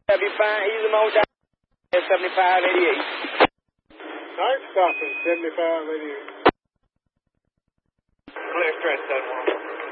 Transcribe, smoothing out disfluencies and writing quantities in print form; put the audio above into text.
That'll be fine. Easy mode down at 7588. Night stopping 7588. Clear stretch 71.